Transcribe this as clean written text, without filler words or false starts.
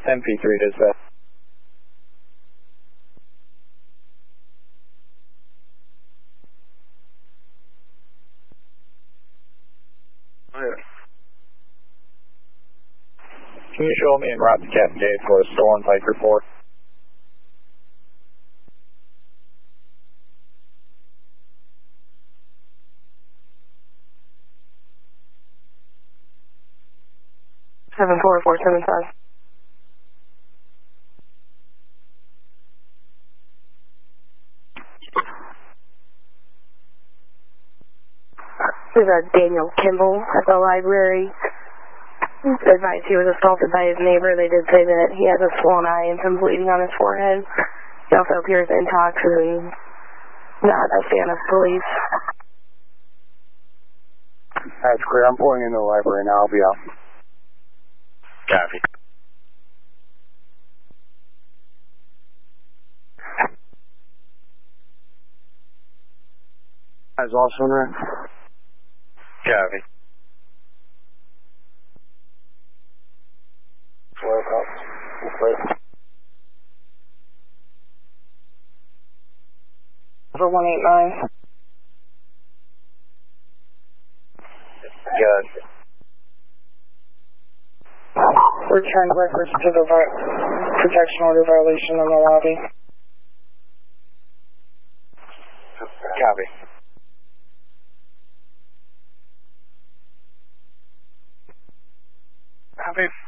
MP3 dispatch. Can you show me and route to Captain J for a store and Pike report? Seven 4-4-7-5. This is Daniel Kimball at the library. Advised he was assaulted by his neighbor. They did say that he has a swollen eye and some bleeding on his forehead. He also appears intoxicated and not a fan of police. That's clear. I'm pulling into the library now. I'll be out. Copy. Eyes off, Sunray. Copy. For 189. Good. Return records to the protection order violation in the lobby. Copy. Copy.